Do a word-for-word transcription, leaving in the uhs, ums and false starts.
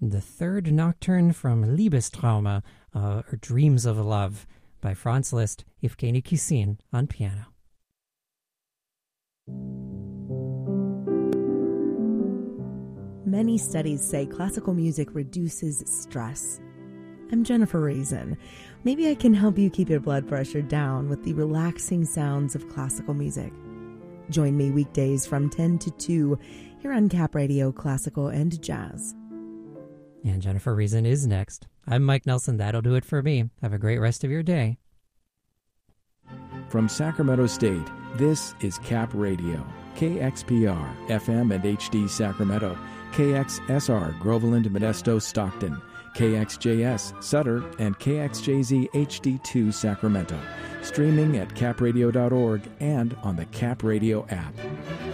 the third nocturne from Liebestrauma, uh, or Dreams of Love, by Franz Liszt, Evgeny Kissin on piano. Many studies say classical music reduces stress. I'm Jennifer Reason. Maybe I can help you keep your blood pressure down with the relaxing sounds of classical music. Join me weekdays from ten to two here on Cap Radio Classical and Jazz. And Jennifer Reason is next. I'm Mike Nelson. That'll do it for me. Have a great rest of your day. From Sacramento State, this is Cap Radio, K X P R, F M and H D Sacramento, K X S R, Groveland, Modesto, Stockton, K X J S, Sutter, and K X J Z H D two, Sacramento. Streaming at cap radio dot org and on the Cap Radio app.